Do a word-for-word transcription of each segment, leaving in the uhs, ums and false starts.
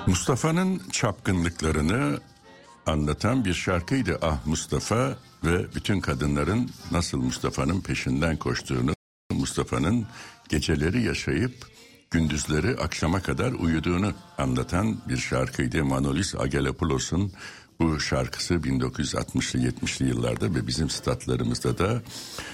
Mustafa'nın çapkınlıklarını anlatan bir şarkıydı Ah Mustafa ve bütün kadınların nasıl Mustafa'nın peşinden koştuğunu, Mustafa'nın geceleri yaşayıp gündüzleri akşama kadar uyuduğunu anlatan bir şarkıydı. Manolis Agelapoulos'un bu şarkısı bin dokuz yüz altmışlı yetmişli yıllarda ve bizim statlarımızda da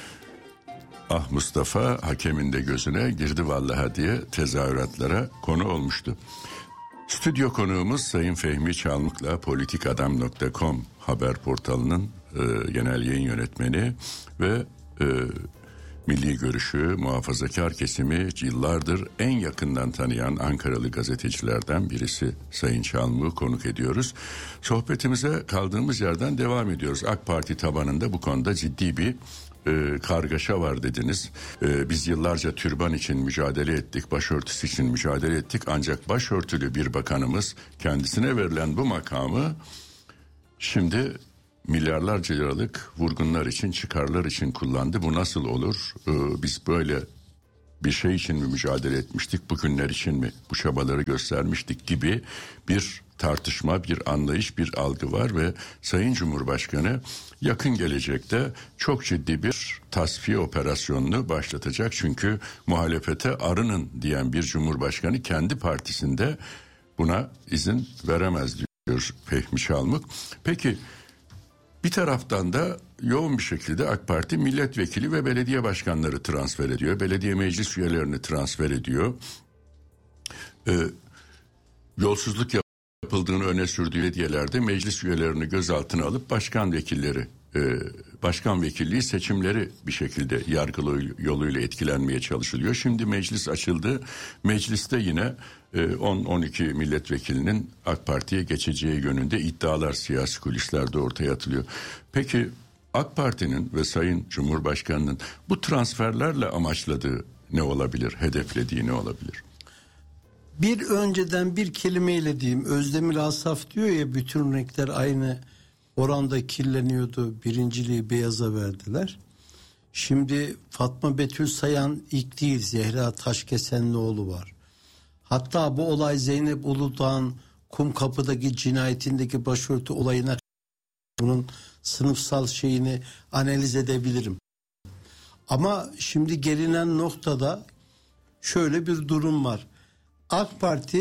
Ah Mustafa hakemin de gözüne girdi vallaha diye tezahüratlara konu olmuştu. Stüdyo konuğumuz Sayın Fehmi Çalmık'la politikadam nokta com haber portalının e, genel yayın yönetmeni ve e, milli görüşü, muhafazakar kesimi yıllardır en yakından tanıyan Ankaralı gazetecilerden birisi Sayın Çalmık'ı konuk ediyoruz. Sohbetimize kaldığımız yerden devam ediyoruz. AK Parti tabanında bu konuda ciddi bir e, kargaşa var dediniz. E, biz yıllarca türban için mücadele ettik, başörtüsü için mücadele ettik. Ancak başörtülü bir bakanımız kendisine verilen bu makamı şimdi milyarlarca liralık vurgunlar için, çıkarlar için kullandı. Bu nasıl olur? Ee, biz böyle bir şey için mi mücadele etmiştik, bugünler için mi bu çabaları göstermiştik gibi bir tartışma, bir anlayış, bir algı var ve Sayın Cumhurbaşkanı yakın gelecekte çok ciddi bir tasfiye operasyonunu başlatacak. Çünkü muhalefete arının diyen bir Cumhurbaşkanı kendi partisinde buna izin veremez diyor Fehmi Çalmık. Peki bir taraftan da yoğun bir şekilde AK Parti milletvekili ve belediye başkanları transfer ediyor. Belediye meclis üyelerini transfer ediyor. Ee, yolsuzluk yapıldığını öne sürdüğü belediyelerde meclis üyelerini gözaltına alıp başkan vekilleri, e, başkan vekilliği seçimleri bir şekilde yargı yoluyla etkilenmeye çalışılıyor. Şimdi meclis açıldı. Mecliste yine on on iki milletvekilinin AK Parti'ye geçeceği yönünde iddialar siyasi kulislerde ortaya atılıyor. Peki AK Parti'nin ve Sayın Cumhurbaşkanı'nın bu transferlerle amaçladığı ne olabilir? Hedeflediği ne olabilir? Bir önceden bir kelimeyle diyeyim, Özdemir Asaf diyor ya, bütün renkler aynı oranda kirleniyordu, birinciliği beyaza verdiler. Şimdi Fatma Betül Sayan ilk değil, Zehra Taşkesenlioğlu var. Hatta bu olay Zeynep Uludağ'ın Kumkapı'daki cinayetindeki başörtü olayına, bunun sınıfsal şeyini analiz edebilirim. Ama şimdi gelinen noktada şöyle bir durum var. AK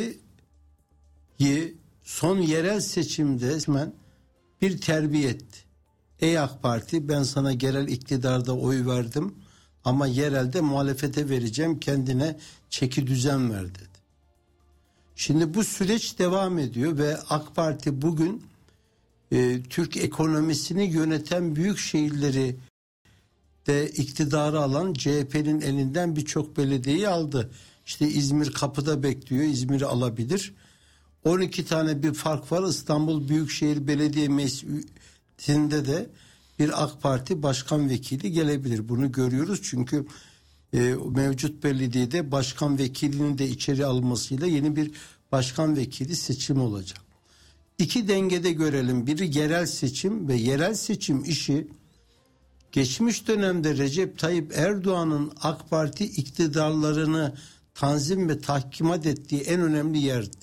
Parti'yi son yerel seçimde hemen bir terbiye etti. Ey AK Parti, ben sana yerel iktidarda oy verdim ama yerelde muhalefete vereceğim, kendine çeki düzen ver dedi. Şimdi bu süreç devam ediyor ve AK Parti bugün e, Türk ekonomisini yöneten büyük şehirleri de iktidara alan C H P'nin elinden birçok belediyeyi aldı. İşte İzmir kapıda bekliyor, İzmir'i alabilir. on iki tane bir fark var. İstanbul Büyükşehir Belediye Meclisi'nde de bir AK Parti başkan vekili gelebilir. Bunu görüyoruz çünkü e, mevcut belediyede başkan vekilinin de içeri almasıyla yeni bir başkan vekili seçim olacak. İki dengede görelim. Biri yerel seçim ve yerel seçim işi geçmiş dönemde Recep Tayyip Erdoğan'ın AK Parti iktidarlarını tanzim ve tahkimat ettiği en önemli yerdi.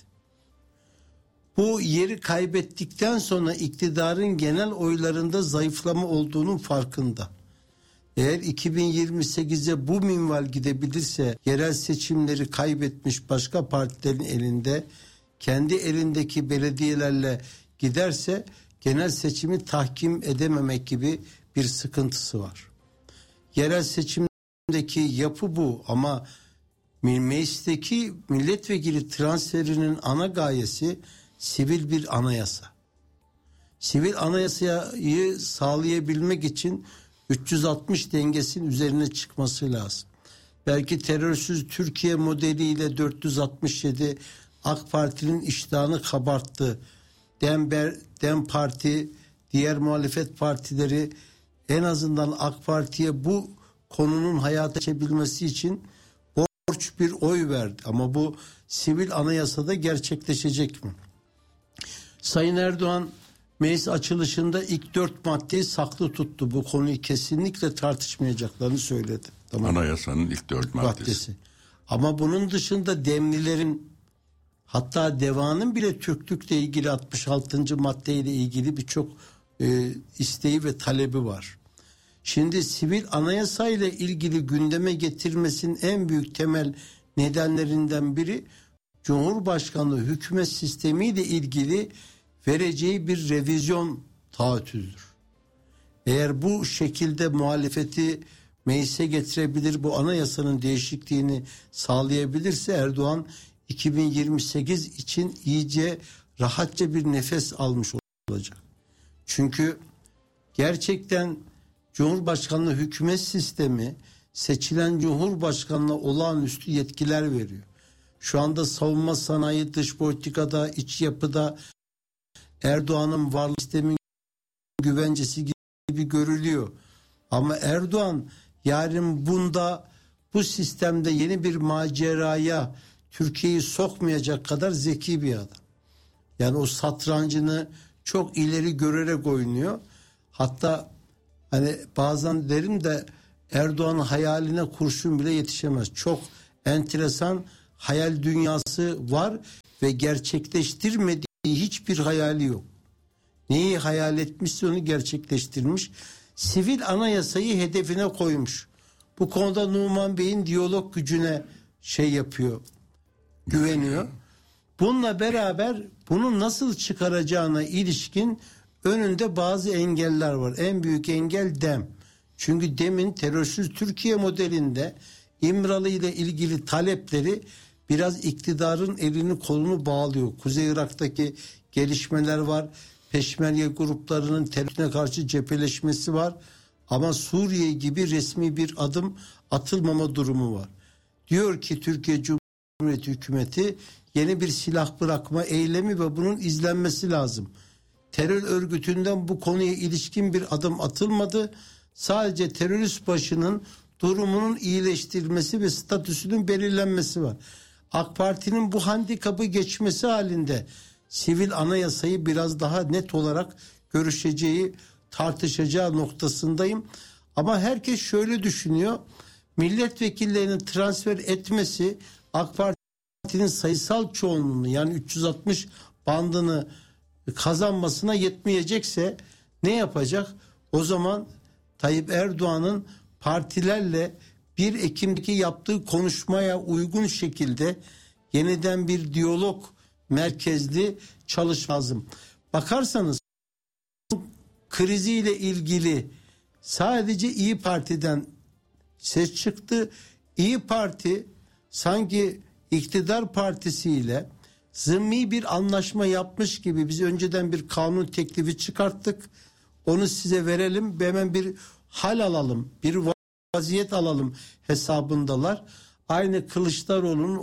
Bu yeri kaybettikten sonra iktidarın genel oylarında zayıflama olduğunun farkında. Eğer iki bin yirmi sekize bu minval gidebilirse, yerel seçimleri kaybetmiş başka partilerin elinde, kendi elindeki belediyelerle giderse genel seçimi tahkim edememek gibi bir sıkıntısı var. Yerel seçimdeki yapı bu ama meclisteki milletvekili transferinin ana gayesi sivil bir anayasa. Sivil anayasayı sağlayabilmek için üç yüz altmış dengesinin üzerine çıkması lazım. Belki terörsüz Türkiye modeliyle dört yüz altmış yedi AK Parti'nin iştahını kabarttı. Dem, Dem Parti, diğer muhalefet partileri en azından AK Parti'ye bu konunun hayata geçebilmesi için borç bir oy verdi. Ama bu sivil anayasada gerçekleşecek mi? Sayın Erdoğan meclis açılışında ilk dört maddeyi saklı tuttu. Bu konuyu kesinlikle tartışmayacaklarını söyledi. Tamam. Anayasanın ilk dört maddesi. maddesi. Ama bunun dışında demlilerin Hatta Deva'nın bile Türklükle ilgili altmış altıncı maddeyle ilgili birçok e, isteği ve talebi var. Şimdi sivil anayasa ile ilgili gündeme getirmesinin en büyük temel nedenlerinden biri Cumhurbaşkanlığı hükümet sistemiyle ilgili vereceği bir revizyon taahhütüdür. Eğer bu şekilde muhalefeti meclise getirebilir, bu anayasanın değişikliğini sağlayabilirse Erdoğan iki bin yirmi sekiz için iyice rahatça bir nefes almış olacak. Çünkü gerçekten Cumhurbaşkanlığı hükümet sistemi seçilen Cumhurbaşkanlığına olağanüstü yetkiler veriyor. Şu anda savunma sanayi, dış politikada, iç yapıda Erdoğan'ın varlık sistemin güvencesi gibi görülüyor. Ama Erdoğan yarın bunda, bu sistemde yeni bir maceraya Türkiye'yi sokmayacak kadar zeki bir adam. Yani o satrancını çok ileri görerek oynuyor. Hatta hani bazen derim de Erdoğan'ın hayaline kurşun bile yetişemez. Çok enteresan hayal dünyası var ve gerçekleştirmediği hiçbir hayali yok. Neyi hayal etmişse onu gerçekleştirmiş. Sivil anayasayı hedefine koymuş. Bu konuda Numan Bey'in diyalog gücüne şey yapıyor, güveniyor. Bununla beraber bunu nasıl çıkaracağına ilişkin önünde bazı engeller var. En büyük engel DEM. Çünkü DEM'in terörsüz Türkiye modelinde İmralı ile ilgili talepleri biraz iktidarın elini kolunu bağlıyor. Kuzey Irak'taki gelişmeler var. Peşmerge gruplarının terörüne karşı cepheleşmesi var. Ama Suriye gibi resmi bir adım atılmama durumu var. Diyor ki Türkiye Cumhuriyeti hükümeti yeni bir silah bırakma eylemi ve bunun izlenmesi lazım. Terör örgütünden bu konuya ilişkin bir adım atılmadı. Sadece terörist başının durumunun iyileştirilmesi ve statüsünün belirlenmesi var. AK Parti'nin bu handikapı geçmesi halinde sivil anayasayı biraz daha net olarak görüşeceği, tartışacağı noktasındayım. Ama herkes şöyle düşünüyor. Milletvekillerinin transfer etmesi AK Parti'nin sayısal çoğunluğunu, yani üç yüz altmış bandını kazanmasına yetmeyecekse ne yapacak? O zaman Tayyip Erdoğan'ın partilerle bir Ekim'deki yaptığı konuşmaya uygun şekilde yeniden bir diyalog merkezli çalışma lazım. Bakarsanız kriziyle ilgili sadece İyi Parti'den ses çıktı. İyi Parti sanki iktidar partisiyle zımmi bir anlaşma yapmış gibi, biz önceden bir kanun teklifi çıkarttık, onu size verelim, hemen bir hal alalım, bir vaziyet alalım hesabındalar. Aynı Kılıçdaroğlu'nun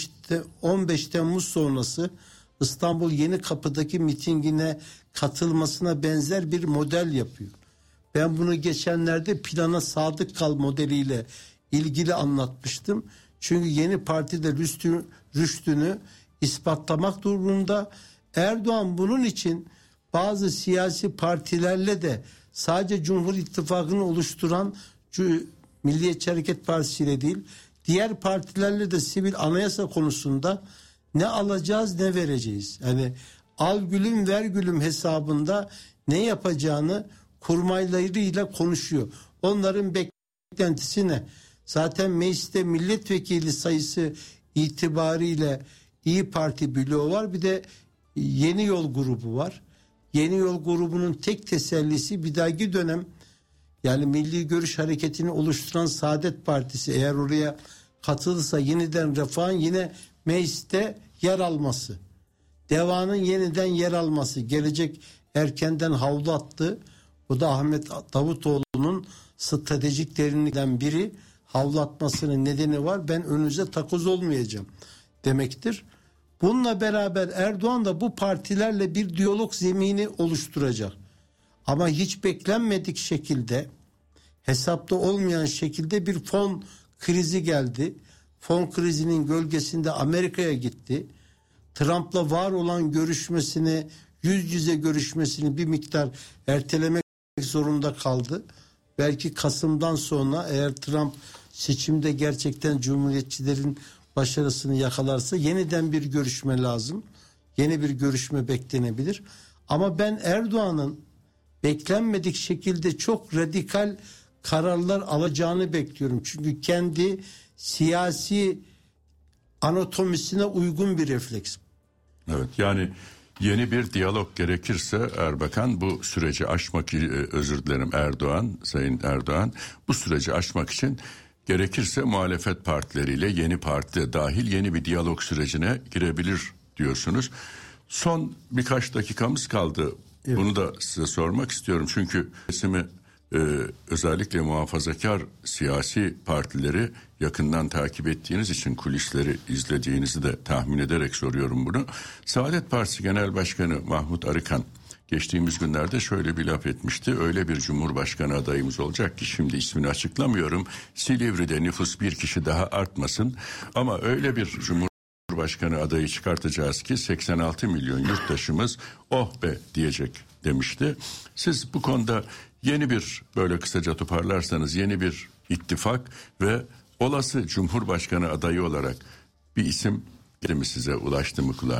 on beş Temmuz sonrası İstanbul Yenikapı'daki mitingine katılmasına benzer bir model yapıyor. Ben bunu geçenlerde plana sadık kal modeliyle ilgili anlatmıştım. Çünkü yeni partide rüştü, rüştünü ispatlamak durumunda. Erdoğan bunun için bazı siyasi partilerle de sadece Cumhur İttifakı'nı oluşturan Milliyetçi Hareket Partisi ile değil, diğer partilerle de sivil anayasa konusunda ne alacağız ne vereceğiz. Yani al gülüm ver gülüm hesabında ne yapacağını kurmaylarıyla konuşuyor. Onların beklentisi ne? Zaten mecliste milletvekili sayısı itibariyle İyi Parti bloğu var. Bir de Yeni Yol grubu var. Yeni Yol grubunun tek tesellisi bir dahaki dönem, yani Milli Görüş Hareketi'ni oluşturan Saadet Partisi eğer oraya katılırsa yeniden Refah'ın yine mecliste yer alması. Deva'nın yeniden yer alması. Gelecek erkenden havlu attı. O da Ahmet Davutoğlu'nun stratejik derinlikten biri. Havlu atmasının nedeni var. Ben önünüze takoz olmayacağım demektir. Bununla beraber Erdoğan da bu partilerle bir diyalog zemini oluşturacak. Ama hiç beklenmedik şekilde, hesapta olmayan şekilde bir fon krizi geldi. Fon krizinin gölgesinde Amerika'ya gitti. Trump'la var olan görüşmesini, yüz yüze görüşmesini bir miktar ertelemek zorunda kaldı. Belki Kasım'dan sonra eğer Trump seçimde gerçekten Cumhuriyetçilerin başarısını yakalarsa yeniden bir görüşme lazım. Yeni bir görüşme beklenebilir. Ama ben Erdoğan'ın beklenmedik şekilde çok radikal kararlar alacağını bekliyorum. Çünkü kendi siyasi anatomisine uygun bir refleks. Evet, yani yeni bir diyalog gerekirse Erbakan bu süreci aşmak, özür dilerim Erdoğan, Sayın Erdoğan bu süreci aşmak için gerekirse muhalefet partileriyle yeni parti dahil yeni bir diyalog sürecine girebilir diyorsunuz. Son birkaç dakikamız kaldı. Evet. Bunu da size sormak istiyorum. Çünkü resmi e, özellikle muhafazakar siyasi partileri yakından takip ettiğiniz için kulisleri izlediğinizi de tahmin ederek soruyorum bunu. Saadet Partisi Genel Başkanı Mahmut Arıkan geçtiğimiz günlerde şöyle bir laf etmişti. Öyle bir cumhurbaşkanı adayımız olacak ki şimdi ismini açıklamıyorum. Silivri'de nüfus bir kişi daha artmasın ama öyle bir cumhurbaşkanı adayı çıkartacağız ki seksen altı milyon yurttaşımız oh be diyecek demişti. Siz bu konuda yeni bir böyle kısaca toparlarsanız yeni bir ittifak ve olası cumhurbaşkanı adayı olarak bir isim mi size ulaştı mı kulağına?